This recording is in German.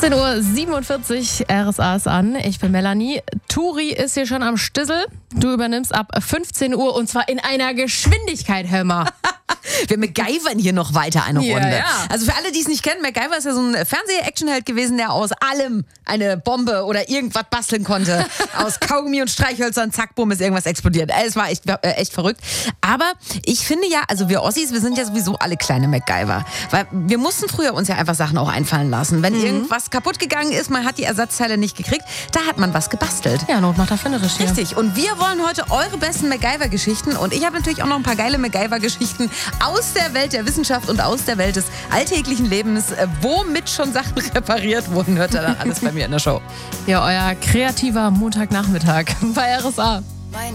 18:47 Uhr, RSA ist an. Ich bin Melanie. Turi ist hier schon am Stissel. Du übernimmst ab 15 Uhr und zwar in einer Geschwindigkeit, hör mal. Wir MacGyvern hier noch weiter eine Runde. Ja. Also für alle, die es nicht kennen, MacGyver ist ja so ein Fernseh-Actionheld gewesen, der aus allem eine Bombe oder irgendwas basteln konnte. Aus Kaugummi und Streichhölzern, zack, bumm, ist irgendwas explodiert. Es war echt verrückt. Aber ich finde ja, also wir Ossis, wir sind ja sowieso alle kleine MacGyver. Weil wir mussten früher uns ja einfach Sachen auch einfallen lassen. Wenn irgendwas kaputt gegangen ist, man hat die Ersatzteile nicht gekriegt, da hat man was gebastelt. Ja, Not macht erfinderisch hier. Richtig. Und wir wollen heute eure besten MacGyver-Geschichten. Und ich habe natürlich auch noch ein paar geile MacGyver-Geschichten aus der Welt der Wissenschaft und aus der Welt des alltäglichen Lebens, womit schon Sachen repariert wurden. Hört ihr dann alles bei mir in der Show. Ja, euer kreativer Montagnachmittag bei RSA.